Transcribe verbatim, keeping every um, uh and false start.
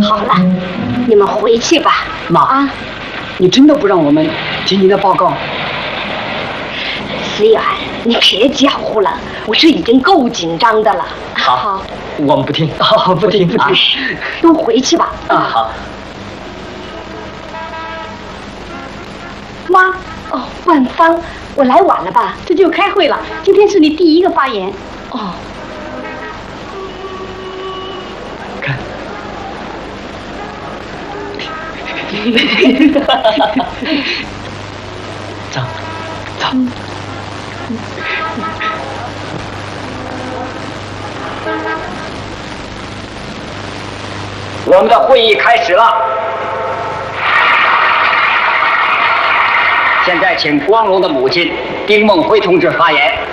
好了，你们回去吧。 妈啊，你真的不让我们听您的报告？ 思远，你别搅和了，我这已经够紧张的了。 好，好我们不听，哦，不听不听， 都回去吧。 啊，好。 妈，哦，万芳，我来晚了吧？ 这就开会了，今天是你第一个发言。 哦。 看。走，走。嗯我们的会议开始了。现在请光荣的母亲丁梦辉同志发言。